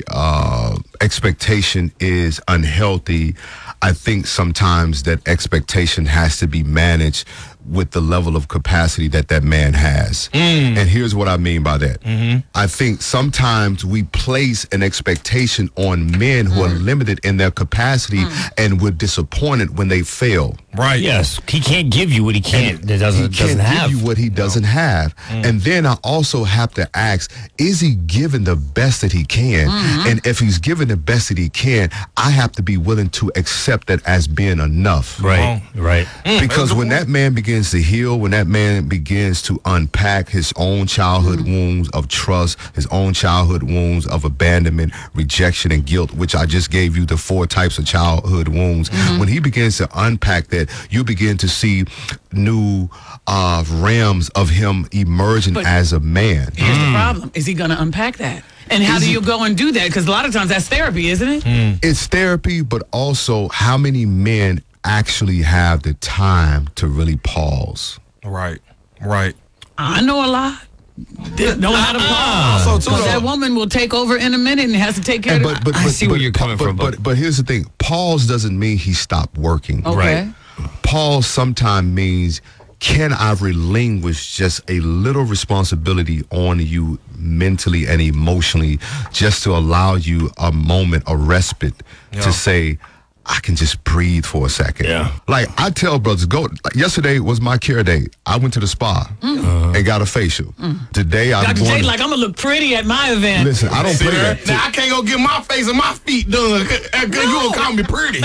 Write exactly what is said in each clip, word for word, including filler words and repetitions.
uh, expectation is unhealthy, I think sometimes that expectation has to be managed with the level of capacity that that man has. Mm. And here's what I mean by that. Mm-hmm. I think sometimes we place an expectation on men who mm. are limited in their capacity mm. and we're disappointed when they fail. Right. Yes. He can't give you what he can't. That doesn't, he can't doesn't have. give you what he doesn't no. have. Mm. And then I also have to ask, is he giving the best that he can? Mm-hmm. And if he's giving the best that he can, I have to be willing to accept that as being enough. Right. Oh. Right. Because when that man begins to heal, when that man begins to unpack his own childhood mm-hmm. wounds of trust, his own childhood wounds of abandonment, rejection, and guilt, which I just gave you the four types of childhood wounds. Mm-hmm. When he begins to unpack that, you begin to see new uh, realms of him emerging but as a man. Here's mm. the problem. Is he going to unpack that? And how Is do he, you go and do that? Because a lot of times that's therapy, isn't it? Mm. It's therapy, but also how many men actually have the time to really pause? Right, right. I know a lot. They know how to pause. Also, too, so that woman will take over in a minute and has to take care and of but, but, I but, see but, where you're coming but, from. But, but, but here's the thing. Pause doesn't mean he stopped working. Okay. Right. Pause sometimes means, can I relinquish just a little responsibility on you mentally and emotionally just to allow you a moment, a respite yeah. to say, I can just breathe for a second. Yeah. Like I tell brothers, go. Like yesterday was my care day. I went to the spa mm. uh-huh. and got a facial. Mm. Today I'm Doctor going. J, like I'm gonna look pretty at my event. Listen, I don't play that. Now I can't go get my face and my feet done because no. you gonna call me pretty.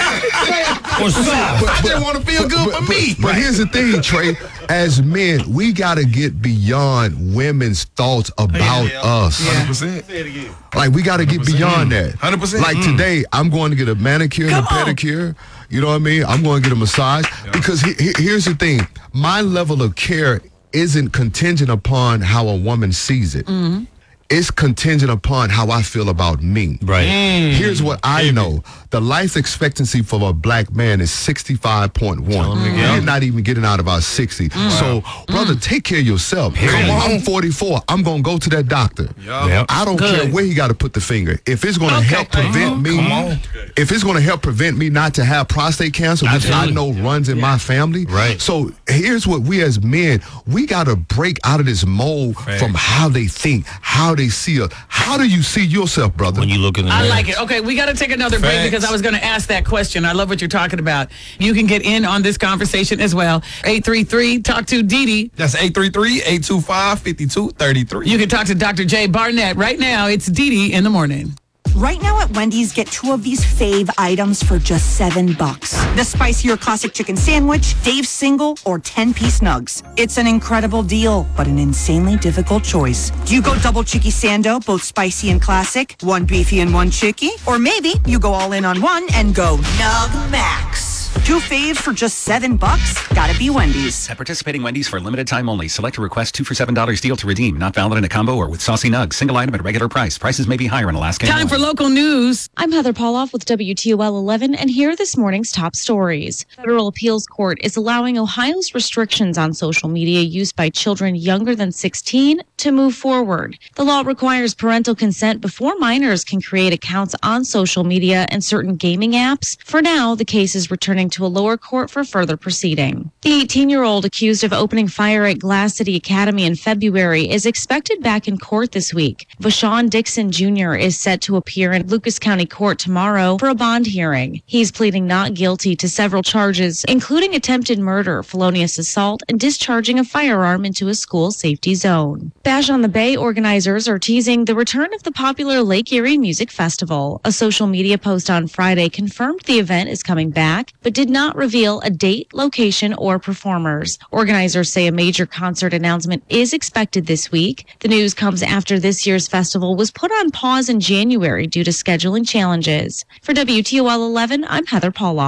What's up? I just want to feel good but, for me. But, but here's the thing, Trey. As men, we gotta get beyond women's thoughts about yeah. us. one hundred percent. Say it again. Like we gotta get beyond that. one hundred percent. Like mm. today, I'm going to get a manicure and a pedicure. You know what I mean? I'm going to get a massage yeah. because he, he, here's the thing. My level of care isn't contingent upon how a woman sees it. Mm-hmm. It's contingent upon how I feel about me. Right. Mm. Here's what I Amen. know. The life expectancy for a black man is sixty-five point one. Mm. You're not even getting out about sixty. Mm. So, wow. brother, mm. take care of yourself. Come on. I'm forty-four. I'm going to go to that doctor. Yep. Yep. I don't Good. care where he got to put the finger. If it's going to okay. help prevent uh-huh. me, Come on. if it's going to help prevent me not to have prostate cancer, which Absolutely. I know runs in yeah. my family. Right. So, here's what we as men, we got to break out of this mold right. from how they think, how they see us. How do you see yourself, brother? When you look in the I mirror. like it. Okay, we got to take another Facts. break because I was going to ask that question. I love what you're talking about. You can get in on this conversation as well. eight three three, talk to Didi. That's eight three three, eight two five, five two three three. You can talk to Doctor J Barnett right now. It's Didi in the morning. Right now at Wendy's, get two of these fave items for just seven bucks. The spicier classic chicken sandwich, Dave's single, or ten-piece nugs. It's an incredible deal, but an insanely difficult choice. Do you go double chicky sando, both spicy and classic, one beefy and one chicky? Or maybe you go all in on one and go Nug Max. Two faves for just seven bucks? Gotta be Wendy's. At participating Wendy's for a limited time only. Select a request two for seven dollars deal to redeem. Not valid in a combo or with saucy nugs. Single item at regular price. Prices may be higher in Alaska. Time for local news. I'm Heather Pauloff with W T O L eleven, and here are this morning's top stories. Federal Appeals Court is allowing Ohio's restrictions on social media use by children younger than sixteen to move forward. The law requires parental consent before minors can create accounts on social media and certain gaming apps. For now, the case is returning to a lower court for further proceeding. The eighteen-year-old accused of opening fire at Glass City Academy in February is expected back in court this week. Vashawn Dixon Junior is set to appear in Lucas County Court tomorrow for a bond hearing. He's pleading not guilty to several charges, including attempted murder, felonious assault, and discharging a firearm into a school safety zone. Bash on the Bay organizers are teasing the return of the popular Lake Erie Music Festival. A social media post on Friday confirmed the event is coming back, but did not reveal a date, location, or performers. Organizers say a major concert announcement is expected this week. The news comes after this year's festival was put on pause in January due to scheduling challenges. For W T O L eleven, I'm Heather Pauloff.